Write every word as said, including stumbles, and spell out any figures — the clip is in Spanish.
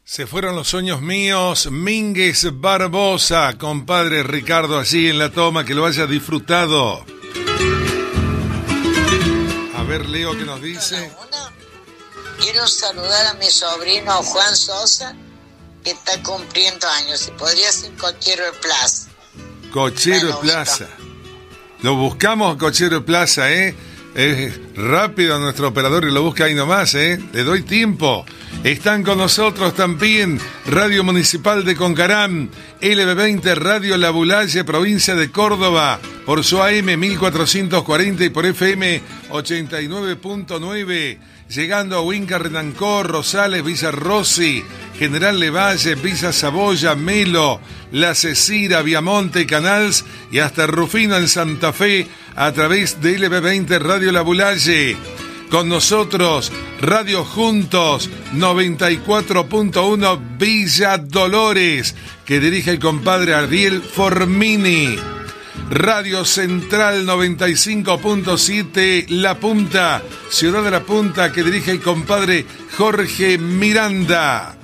Se fueron los sueños míos, Mínguez Barbosa, compadre Ricardo allí en la toma, que lo haya disfrutado. A ver, Leo, ¿qué nos dice? Quiero saludar a mi sobrino Juan Sosa, que está cumpliendo años, y podría ser Cochero de Plaza. Cochero de Plaza. Lo buscamos, Cochero de Plaza, ¿eh? Es rápido nuestro operador y lo busca ahí nomás, ¿eh? Le doy tiempo. Están con nosotros también Radio Municipal de Concarán, L B veinte Radio La Bulaye, provincia de Córdoba, por su A M mil cuatrocientos cuarenta y por F M ochenta y nueve punto nueve, llegando a Huinca, Renancó, Rosales, Villa Rossi, General Levalle, Villa Saboya, Melo, La Cecira, Viamonte, Canals y hasta Rufino en Santa Fe a través de L B veinte Radio La Bulaye. Con nosotros, Radio Juntos, noventa y cuatro punto uno Villa Dolores, que dirige el compadre Ariel Formini. Radio Central noventa y cinco punto siete La Punta, Ciudad de la Punta, que dirige el compadre Jorge Miranda.